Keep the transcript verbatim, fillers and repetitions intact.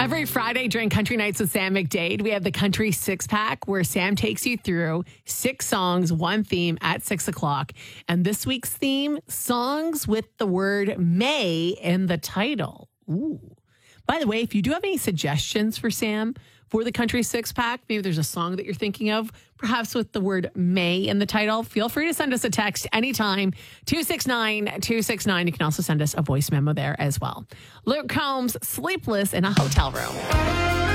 Every Friday during Country Nights with Sam McDade, we have the Country Six Pack where Sam takes you through six songs, one theme at six o'clock. And this week's theme, songs with the word May in the title. Ooh. By the way, if you do have any suggestions for Sam for the Country Six Pack, maybe there's a song that you're thinking of, perhaps with the word May in the title, feel free to send us a text anytime, two six nine, two six nine. You can also send us a voice memo there as well. Luke Combs, Sleepless in a Hotel Room.